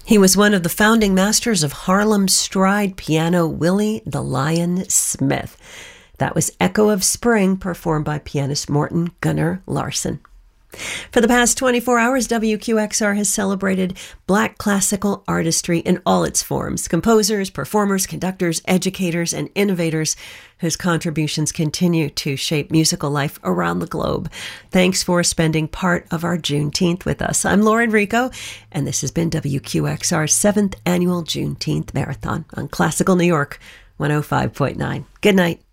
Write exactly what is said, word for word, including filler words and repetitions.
He was one of the founding masters of Harlem stride piano, Willie the Lion Smith. That was Echo of Spring, performed by pianist Morton Gunnar Larson. For the past twenty-four hours, W Q X R has celebrated Black classical artistry in all its forms. Composers, performers, conductors, educators, and innovators whose contributions continue to shape musical life around the globe. Thanks for spending part of our Juneteenth with us. I'm Lauren Rico, and this has been W Q X R's seventh Annual Juneteenth Marathon on Classical New York one oh five point nine. Good night.